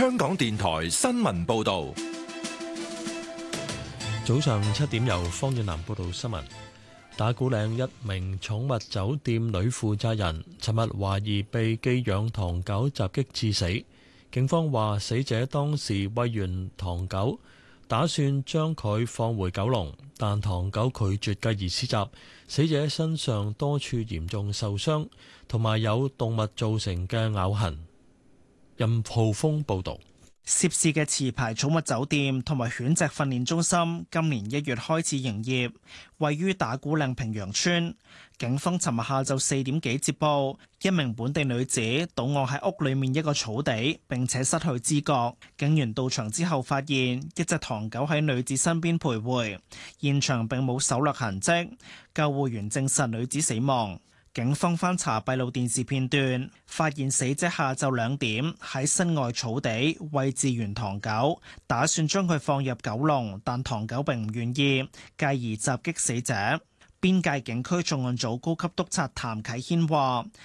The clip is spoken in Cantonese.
香港電台新聞報道。 早上7點，由方遠南報道新聞。打鼓嶺一名寵物酒店女負責人尋日懷疑被寄養唐狗襲擊致死。警方話死者當時餵完唐狗，打算將佢放回九龍，但唐狗拒絕，繼而施襲。死者身上多處嚴重受傷，同埋有動物造成嘅咬痕。任浩峰報道。 涉事嘅持牌寵物酒店同埋犬隻訓練中心今年1月開始營業，位於打鼓嶺平陽村。警方尋日下晝4點幾接報，一名本地女子倒卧喺屋裏面一個草地，並且失去知覺。警員到場之後發現一隻唐狗喺女子身邊徘徊，現場並冇搜掠痕跡。救護員證實女子死亡。警方翻查閉路電視片段，發現死者下晝2點喺室外草地餵飼完唐狗，打算將佢放入狗籠，但唐狗並唔願意，繼而襲擊死者。邊界警區重案組高級督察譚啟軒話：